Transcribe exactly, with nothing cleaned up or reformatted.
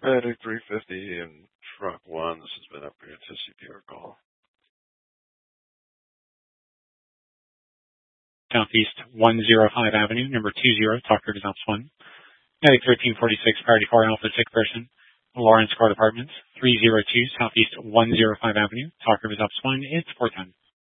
Heading three fifty and truck one. This has been upgraded to C P R call. Southeast one oh five Avenue, number two zero, Talker to Ops one. Medic thirteen forty-six, priority four Alpha sick person. Lawrence Court Apartments, three oh two Southeast one oh five Avenue, Talker to Ops one. It's four ten.